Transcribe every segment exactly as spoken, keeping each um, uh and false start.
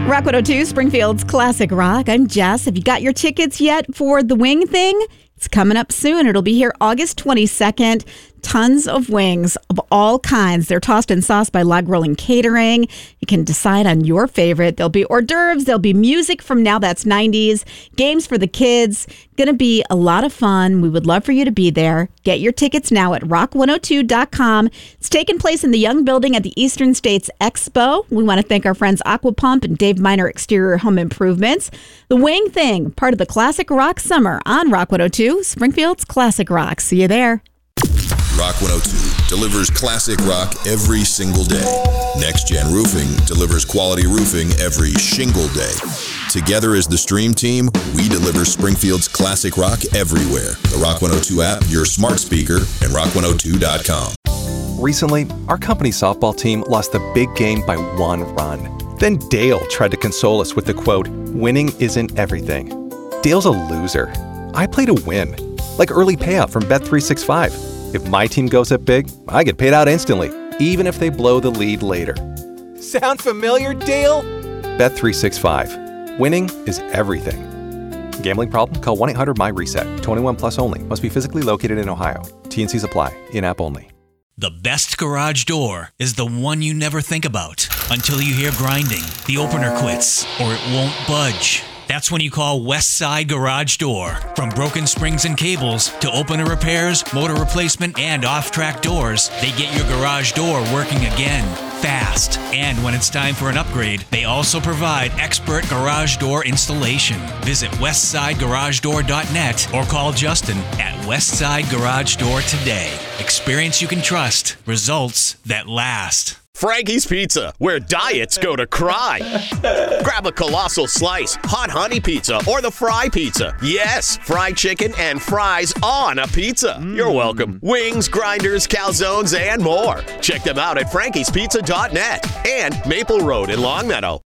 Rock one oh two, Springfield's Classic Rock. I'm Jess. Have you got your tickets yet for the wing thing? It's coming up soon. It'll be here August twenty-second. Tons of wings of all kinds. They're tossed and sauced by Log Rolling Catering. You can decide on your favorite. There'll be hors d'oeuvres. There'll be music from Now That's nineties. Games for the kids. Going to be a lot of fun. We would love for you to be there. Get your tickets now at rock one oh two dot com. It's taking place in the Young Building at the Eastern States Expo. We want to thank our friends Aqua Pump and Dave Miner Exterior Home Improvements. The Wing Thing, part of the Classic Rock Summer on Rock one oh two, Springfield's Classic Rock. See you there. Rock one oh two delivers classic rock every single day. Next Gen Roofing delivers quality roofing every shingle day. Together as the Stream Team, we deliver Springfield's classic rock everywhere. The Rock one oh two app, your smart speaker, and rock one oh two dot com. Recently, our company softball team lost the big game by one run. Then Dale tried to console us with the quote, "Winning isn't everything." Dale's a loser. I play to win, like early payout from Bet three sixty-five. If my team goes up big, I get paid out instantly, even if they blow the lead later. Sound familiar, Dale? Bet three sixty-five. Winning is everything. Gambling problem? Call one eight hundred M Y reset. twenty-one plus only. Must be physically located in Ohio. T and Cs apply. In-app only. The best garage door is the one you never think about until you hear grinding, the opener quits, or it won't budge. That's when you call Westside Garage Door. From broken springs and cables to opener repairs, motor replacement, and off-track doors, they get your garage door working again, fast. And when it's time for an upgrade, they also provide expert garage door installation. Visit westside garage door dot net or call Justin at Westside Garage Door today. Experience you can trust. Results that last. Frankie's Pizza, where diets go to cry. Grab a colossal slice, hot honey pizza, or the fry pizza. Yes, fried chicken and fries on a pizza. Mm. You're welcome. Wings, grinders, calzones, and more. Check them out at frankies pizza dot net and Maple Road in Longmeadow.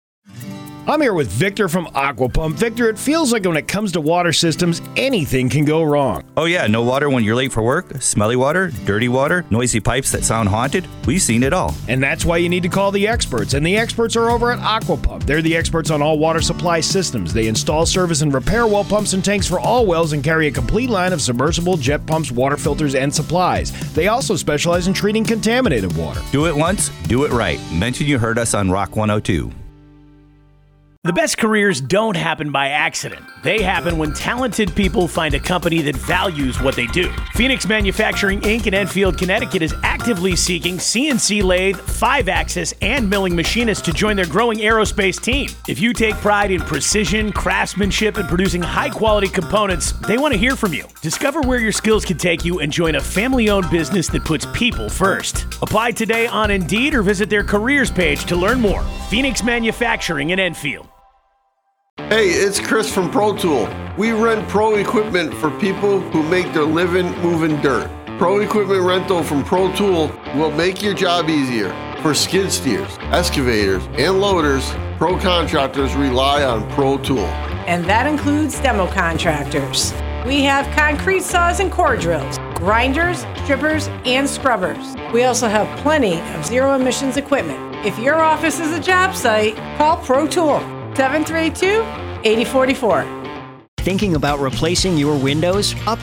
I'm here with Victor from Aqua Pump. Victor, it feels like when it comes to water systems, anything can go wrong. Oh yeah, no water when you're late for work, smelly water, dirty water, noisy pipes that sound haunted. We've seen it all. And that's why you need to call the experts. And the experts are over at Aqua Pump. They're the experts on all water supply systems. They install, service, and repair well pumps and tanks for all wells and carry a complete line of submersible jet pumps, water filters, and supplies. They also specialize in treating contaminated water. Do it once, do it right. Mention you heard us on Rock one oh two. The best careers don't happen by accident. They happen when talented people find a company that values what they do. Phoenix Manufacturing Incorporated in Enfield, Connecticut is actively seeking C N C lathe, five-axis, and milling machinists to join their growing aerospace team. If you take pride in precision, craftsmanship, and producing high-quality components, they want to hear from you. Discover where your skills can take you and join a family-owned business that puts people first. Apply today on Indeed or visit their careers page to learn more. Phoenix Manufacturing in Enfield. Hey, it's Chris from Pro Tool. We rent pro equipment for people who make their living moving dirt. Pro equipment rental from Pro Tool will make your job easier. For skid steers, excavators, and loaders, pro contractors rely on Pro Tool. And that includes demo contractors. We have concrete saws and core drills, grinders, strippers, and scrubbers. We also have plenty of zero emissions equipment. If your office is a job site, call Pro Tool. seven three two, eight zero four four. Thinking about replacing your windows? Up